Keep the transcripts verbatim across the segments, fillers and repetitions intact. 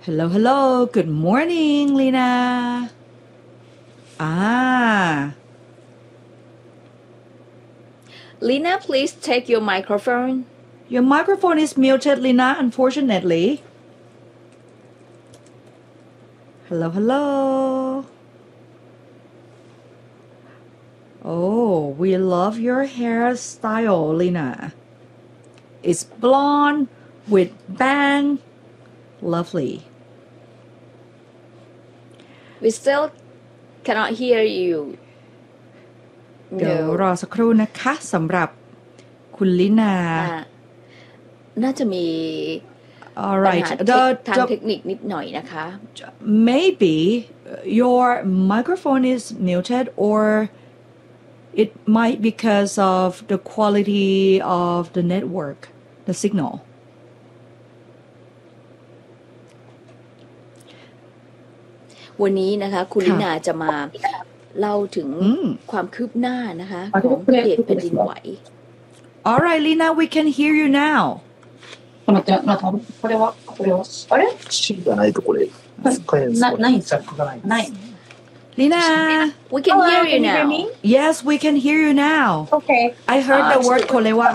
Hello, hello. Good morning, Lina. Ah. Lina, please take your microphone. Your microphone is muted, Lina, unfortunately. Hello, hello. Oh, we love your hairstyle, Lina. It's blonde with bang. Lovely. We still cannot hear you. เดี๋ยว No. รอสักครู่นะคะสำหรับคุณลินาอ่าน่าจะมี ปัญ Alright. หา The, ทาง the เทคนิคนิดหน่อยนะคะ maybe your microphone is muted or it might because of the quality of the network, the signal. วันนี้นะคะคุณค่ะลินาจะมาเล่าถึงอืมความคืบหน้านะคะของเหตุแผ่นดินไหว Alright, Lina, we can hear you now. 待って、また、これは、これは、あれ C がないとこれ使えな、 ない。 ないんですかジャックがない。 ない。 Lina, We can hear you can you hear now. me? yes, we can hear you now. Okay. I heard the word kolewa.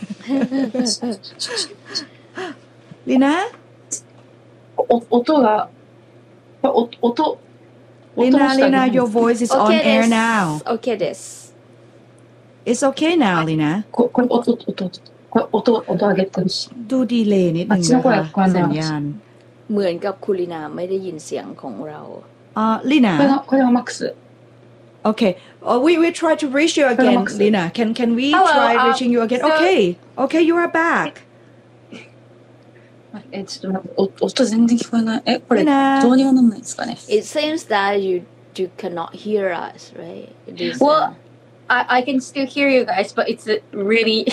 Lina, お、音が、お、音、音 Lina, しか出な Lina, いん your です voice is on Okay air です now. Okay です It's okay now, Lina. ここれ、音、音、音、これ、音、音上げてるし。 ดูดีเลยนิดนึงあっちのนะ声คะが聞こえสัなญい。 ญาณเหมือนกับคุณลินาไม่ได้ยินเสียงของเรา Uh, これ Lina, が、これがマックス。 okay. Uh, we we try to reach you again, Max. Lina. Can can we Hello, try um, reaching you again? so- Okay, okay, you are back. え、ちょっと待って、お音全然聞こえない。え、これ、 いいなどうにもなんないですかね。 It seems that you you cannot hear us, right? It is, uh, Well, I, I can still hear you guys, but it's uh, really.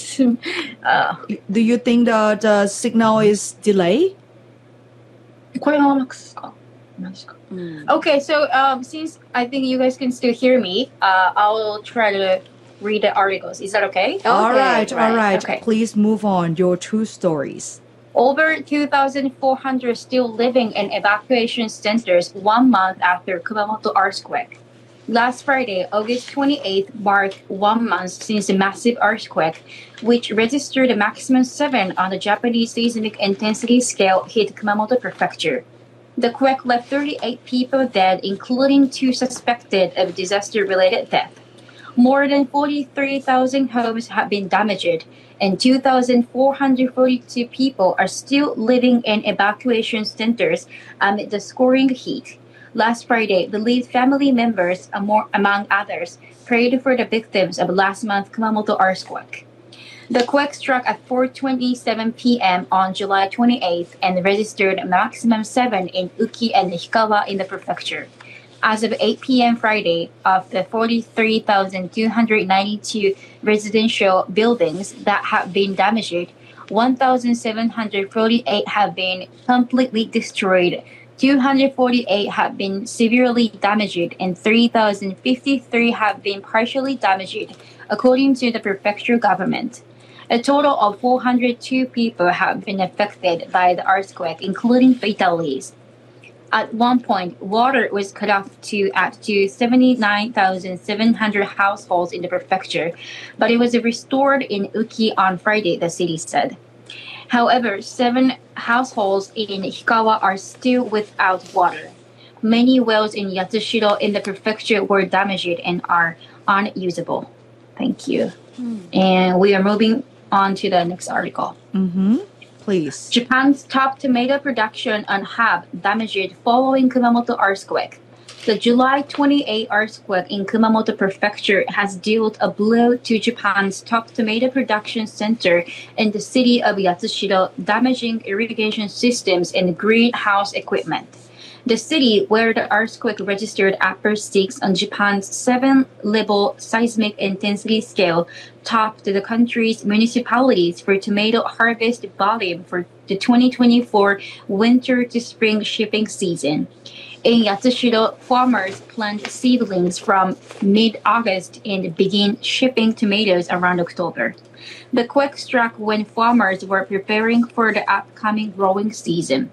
uh, Do you think the the signal is delay? これがマックスですかマジか。 mm. okay, so um, since I think you guys can still hear me, uh, I'll try to read the articles. Is that okay? all Okay, right, all right. okay. Please move on. Your two stories. Over two thousand four hundred still living in evacuation centers one month after Kumamoto earthquake. Last Friday, August twenty-eighth, marked one month since the massive earthquake, which registered a maximum seven on the Japanese seismic intensity scale, hit Kumamoto Prefecture. The quake left thirty-eight people dead, including two suspected of disaster-related death. More than forty-three thousand homes have been damaged, and two thousand four hundred forty-two people are still living in evacuation centers amid the scorching heat. Last Friday, the lead family members, among, among others, prayed for the victims of last month's Kumamoto earthquake. The quake struck at four twenty-seven p.m. on July twenty-eighth and registered a maximum seven in Uki and Hikawa in the prefecture. As of eight p.m. Friday, of the forty-three thousand two hundred ninety-two residential buildings that have been damaged, one thousand seven hundred forty-eight have been completely destroyed, two hundred forty-eight have been severely damaged, and three thousand fifty-three have been partially damaged, according to the prefecture government. A total of four hundred two people have been affected by the earthquake, including fatalities. At one point, water was cut off to at to seventy-nine thousand seven hundred households in the prefecture, but it was restored in Uki on Friday, the city said. However, seven households in Hikawa are still without water. Many wells in Yatsushiro in the prefecture were damaged and are unusable. Thank you. Hmm. And we are moving on to the next article. Mm-hmm. Please. Japan's top tomato production on hub damaged following Kumamoto earthquake. The July twenty-eighth earthquake in Kumamoto Prefecture has dealt a blow to Japan's top tomato production center in the city of Yatsushiro, damaging irrigation systems and greenhouse equipment. The city, where the earthquake registered upper six on Japan's seven-level seismic intensity scale, topped the country's municipalities for tomato harvest volume for the twenty twenty-four winter to spring shipping season. In Yatsushiro, farmers plant seedlings from mid-August and begin shipping tomatoes around October. The quake struck when farmers were preparing for the upcoming growing season.